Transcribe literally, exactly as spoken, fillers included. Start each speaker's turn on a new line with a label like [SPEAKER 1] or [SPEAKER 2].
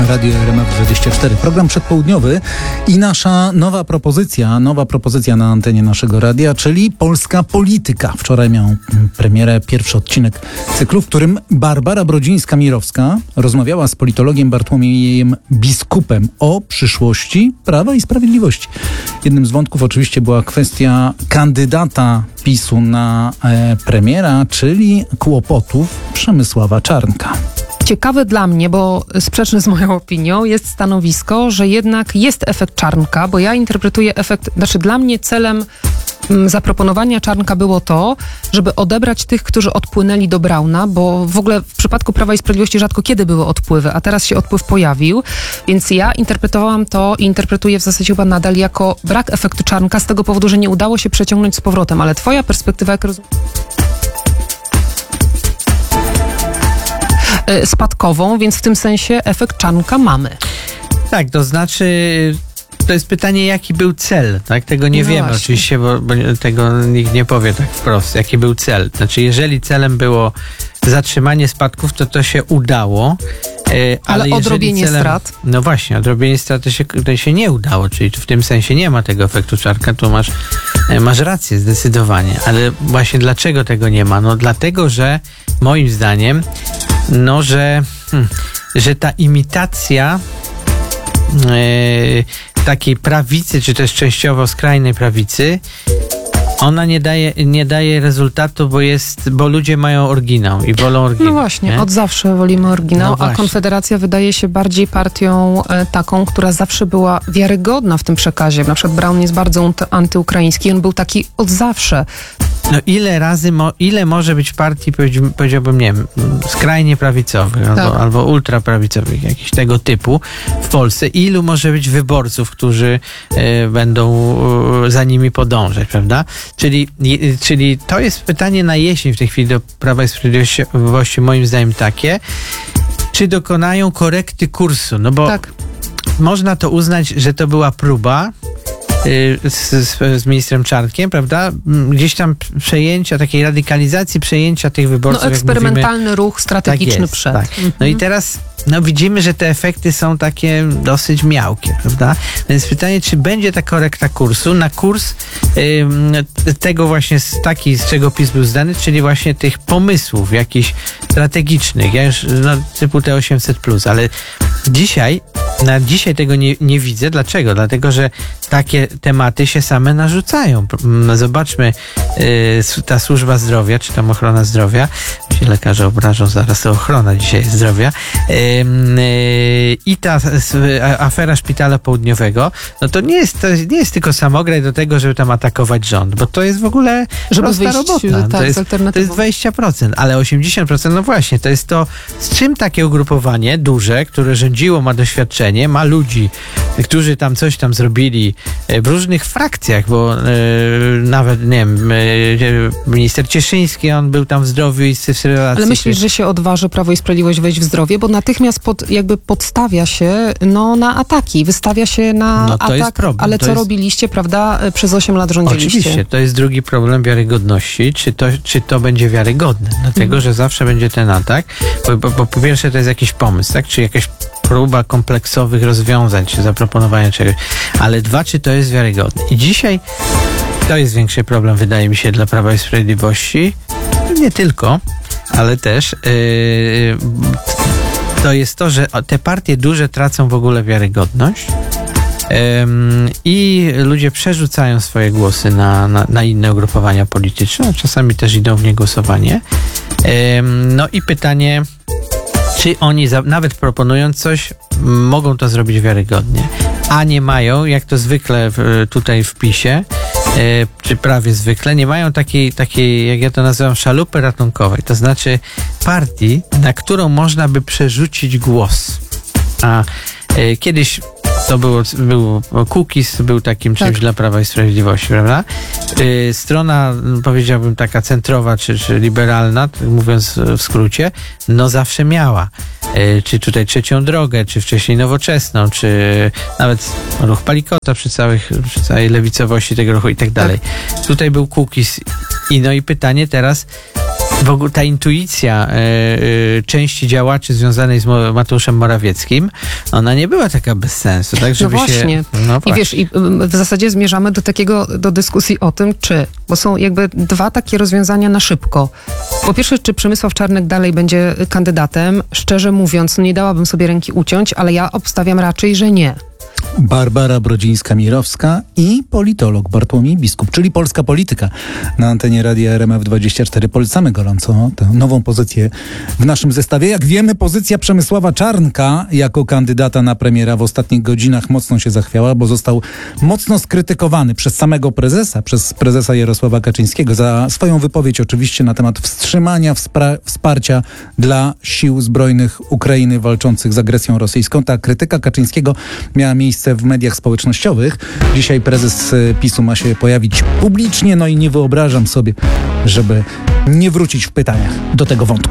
[SPEAKER 1] Radio R M F dwadzieścia cztery. Program przedpołudniowy i nasza nowa propozycja, nowa propozycja na antenie naszego radia, czyli Polska Polityka. Wczoraj miał premierę pierwszy odcinek cyklu, w którym Barbara Brodzińska-Mirowska rozmawiała z politologiem Bartłomiejem Biskupem o przyszłości Prawa i Sprawiedliwości. Jednym z wątków oczywiście była kwestia kandydata PiSu na e, premiera, czyli kłopotów Przemysława Czarnka.
[SPEAKER 2] Ciekawe dla mnie, bo sprzeczne z moją opinią, jest stanowisko, że jednak jest efekt Czarnka, bo ja interpretuję efekt, znaczy dla mnie celem m, zaproponowania Czarnka było to, żeby odebrać tych, którzy odpłynęli do Brauna, bo w ogóle w przypadku Prawa i Sprawiedliwości rzadko kiedy były odpływy, a teraz się odpływ pojawił, więc ja interpretowałam to i interpretuję w zasadzie chyba nadal jako brak efektu Czarnka z tego powodu, że nie udało się przeciągnąć z powrotem, ale twoja perspektywa, jak rozumiem, spadkową, więc w tym sensie efekt Czarnka mamy.
[SPEAKER 3] Tak, to znaczy to jest pytanie, jaki był cel, tak? Tego nie
[SPEAKER 2] no
[SPEAKER 3] wiemy
[SPEAKER 2] właśnie.
[SPEAKER 3] oczywiście, bo, bo tego nikt nie powie tak wprost, jaki był cel. Znaczy, jeżeli celem było zatrzymanie spadków, to to się udało. E, ale
[SPEAKER 2] ale odrobienie
[SPEAKER 3] celem,
[SPEAKER 2] strat?
[SPEAKER 3] No właśnie, odrobienie strat to się, to się nie udało, czyli w tym sensie nie ma tego efektu Czarnka, tu masz, masz rację zdecydowanie, ale właśnie dlaczego tego nie ma? No dlatego, że moim zdaniem no, że, hmm, że ta imitacja e, takiej prawicy, czy też częściowo skrajnej prawicy, ona nie daje, nie daje rezultatu, bo jest, bo ludzie mają oryginał i wolą oryginał.
[SPEAKER 2] No właśnie,
[SPEAKER 3] nie?
[SPEAKER 2] Od zawsze wolimy oryginał,
[SPEAKER 3] No
[SPEAKER 2] a Konfederacja wydaje się bardziej partią e, taką, która zawsze była wiarygodna w tym przekazie. Na przykład Braun jest bardzo antyukraiński, on był taki od zawsze.
[SPEAKER 3] No ile razy, mo, ile może być partii, powiedziałbym, nie wiem, skrajnie prawicowych
[SPEAKER 2] tak.
[SPEAKER 3] albo, albo ultraprawicowych, jakichś tego typu w Polsce, ilu może być wyborców, którzy e, będą e, za nimi podążać, prawda? Czyli, je, czyli to jest pytanie na jesień w tej chwili do Prawa i Sprawiedliwości, moim zdaniem takie, czy dokonają korekty kursu, no bo
[SPEAKER 2] tak.
[SPEAKER 3] można to uznać, że to była próba Z, z, z ministrem Czarnkiem, prawda? Gdzieś tam przejęcia, takiej radykalizacji przejęcia tych wyborców.
[SPEAKER 2] No eksperymentalny
[SPEAKER 3] mówimy,
[SPEAKER 2] ruch strategiczny
[SPEAKER 3] tak jest,
[SPEAKER 2] przed.
[SPEAKER 3] Tak. No
[SPEAKER 2] mhm.
[SPEAKER 3] i teraz no widzimy, że te efekty są takie dosyć miałkie, prawda? Więc pytanie, czy będzie ta korekta kursu na kurs y, tego właśnie z taki, z czego PiS był zdany, czyli właśnie tych pomysłów jakichś strategicznych, ja już, no, typu T osiemset plus, ale dzisiaj na dzisiaj tego nie, nie widzę. Dlaczego? Dlatego, że takie tematy się same narzucają. Zobaczmy, yy, ta służba zdrowia, czy tam ochrona zdrowia, się lekarze obrażą zaraz, to ochrona dzisiaj zdrowia, yy, yy, i ta yy, afera Szpitala Południowego, no to nie jest, to nie jest tylko samograj do tego, żeby tam atakować rząd, bo to jest w ogóle
[SPEAKER 2] żeby
[SPEAKER 3] prosta
[SPEAKER 2] wyjść,
[SPEAKER 3] robota.
[SPEAKER 2] tak,
[SPEAKER 3] to, jest, to jest dwadzieścia procent, ale osiemdziesiąt procent, no właśnie, to jest to, z czym takie ugrupowanie duże, które rządziło, ma doświadczenie, ma ludzi, którzy tam coś tam zrobili w różnych frakcjach, bo e, nawet, nie wiem, e, minister Cieszyński, on był tam w zdrowiu i w relacji.
[SPEAKER 2] Ale myślisz, że się odważy Prawo i Sprawiedliwość wejść w zdrowie? Bo natychmiast pod, jakby podstawia się no, na ataki, wystawia się na
[SPEAKER 3] no, to
[SPEAKER 2] atak,
[SPEAKER 3] jest problem.
[SPEAKER 2] ale
[SPEAKER 3] to
[SPEAKER 2] co
[SPEAKER 3] jest...
[SPEAKER 2] robiliście, prawda, przez osiem lat rządziliście?
[SPEAKER 3] Oczywiście, to jest drugi problem wiarygodności, czy to, czy to będzie wiarygodne, dlatego, mhm. że zawsze będzie ten atak, bo, bo, bo po pierwsze to jest jakiś pomysł, tak, czy jakaś próba kompleksowych rozwiązań, czy zaproponowania czegoś, ale dwa, czy to jest wiarygodne. I dzisiaj to jest większy problem, wydaje mi się, dla Prawa i Sprawiedliwości, nie tylko, ale też yy, to jest to, że te partie duże tracą w ogóle wiarygodność yy, i ludzie przerzucają swoje głosy na, na, na inne ugrupowania polityczne, czasami też idą w niegłosowanie. Yy, no i pytanie, czy oni, za, nawet proponując coś, mogą to zrobić wiarygodnie, a nie mają, jak to zwykle w, tutaj w PiSie, e, czy prawie zwykle, nie mają takiej, takiej, jak ja to nazywam, szalupy ratunkowej, to znaczy partii, na którą można by przerzucić głos. A e, kiedyś to było, był Kukiz, był takim czymś tak. dla Prawa i Sprawiedliwości, prawda? Yy, strona, powiedziałbym, taka centrowa, czy, czy liberalna, mówiąc w skrócie, no zawsze miała. Yy, czy tutaj Trzecią Drogę, czy wcześniej Nowoczesną, czy nawet ruch Palikota przy, całych, przy całej lewicowości tego ruchu i tak dalej. Tak. Tutaj był Kukiz. I no i pytanie teraz, w ogóle ta intuicja e, e, części działaczy związanej z Mo- Mateuszem Morawieckim, ona nie była taka bez sensu, tak? Żeby
[SPEAKER 2] No właśnie.
[SPEAKER 3] Się, no
[SPEAKER 2] I
[SPEAKER 3] właśnie.
[SPEAKER 2] wiesz, i y, w zasadzie zmierzamy do takiego, do dyskusji o tym, czy, bo są jakby dwa takie rozwiązania na szybko. Po pierwsze, czy Przemysław Czarnek dalej będzie kandydatem? Szczerze mówiąc, nie dałabym sobie ręki uciąć, ale ja obstawiam raczej, że nie.
[SPEAKER 1] Barbara Brodzińska-Mirowska i politolog Bartłomiej Biskup, czyli Polska Polityka na antenie Radia R M F dwadzieścia cztery. Polecamy gorąco tę nową pozycję w naszym zestawie. Jak wiemy, pozycja Przemysława Czarnka jako kandydata na premiera w ostatnich godzinach mocno się zachwiała, bo został mocno skrytykowany przez samego prezesa, przez prezesa Jarosława Kaczyńskiego za swoją wypowiedź oczywiście na temat wstrzymania wspra- wsparcia dla sił zbrojnych Ukrainy walczących z agresją rosyjską. Ta krytyka Kaczyńskiego miała miejsce w mediach społecznościowych. Dzisiaj prezes y, PiSu ma się pojawić publicznie, no i nie wyobrażam sobie, żeby nie wrócić w pytaniach do tego wątku.